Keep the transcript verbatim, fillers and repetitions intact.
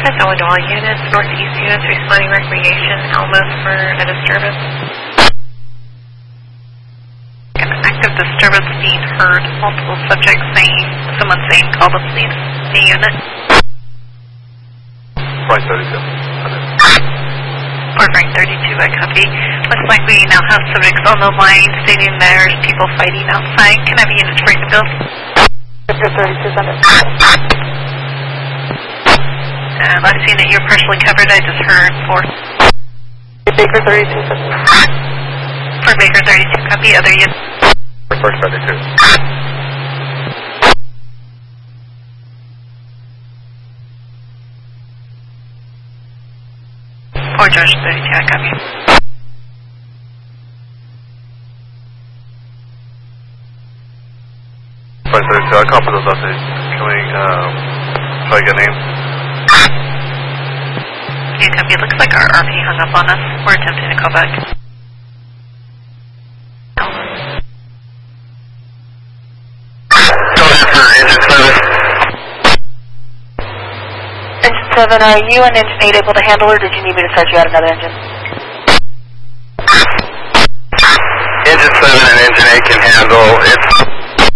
Northwest Illinois units, Northeast units responding recreation, Alamos for a disturbance. An active disturbance being heard. Multiple subjects saying, someone saying, call the police. The unit. Flight thirty-two. Fort Frank thirty-two, I copy. Looks like we now have subjects on the line stating there's people fighting outside. Can I have units break the bill? Victor thirty-two, send it. Uh, last unit, you're partially covered. I just heard four. Baker thirty-two, send it. For Baker thirty-two, copy. Other unit. For First thirty-two. For George thirty-two, I copy. Flight thirty-two, I call for those updates. Can we, um, try to get names? You copy. It looks like our R P hung up on us. We're attempting to call back. Engine seven, are you and Engine eight able to handle, or did you need me to start you out another engine? Engine seven and Engine eight can handle. It's